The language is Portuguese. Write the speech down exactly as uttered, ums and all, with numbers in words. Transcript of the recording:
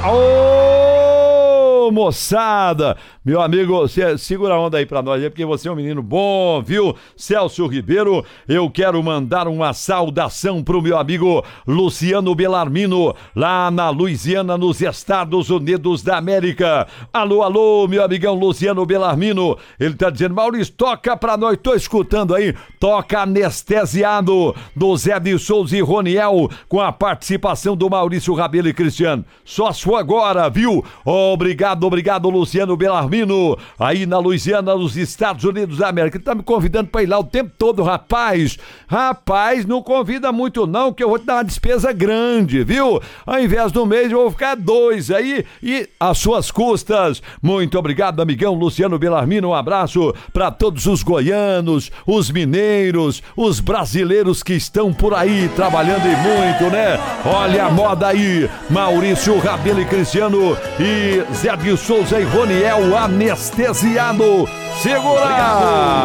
Ô, moçada, meu amigo, cê, segura a onda aí pra nós, porque você é um menino bom, viu? Celso Ribeiro, eu quero mandar uma saudação pro meu amigo Luciano Belarmino, lá na Louisiana, nos Estados Unidos da América. Alô, alô, meu amigão Luciano Belarmino, ele tá dizendo, Maurício, toca pra nós, tô escutando aí, toca Anestesiado, do Zé de Souza e Roniel, com a participação do Maurício Rabelo e Cristiano. Só sua agora, viu? Obrigado, obrigado, Luciano Belarmino, aí na Louisiana, nos Estados Unidos da América. Ele tá me convidando pra ir lá o tempo todo, rapaz. Rapaz, não convida muito não, que eu vou te dar uma despesa grande, viu? Ao invés do mês, eu vou ficar dois aí e às suas custas. Muito obrigado, amigão Luciano Belarmino. Um abraço pra todos os goianos, os mineiros, os brasileiros que estão por aí trabalhando e muito, né? Olha a moda aí, Maurício Rabelo e Cristiano e Zé de Souza e Roniel, Anestesiado. Segura! Obrigado.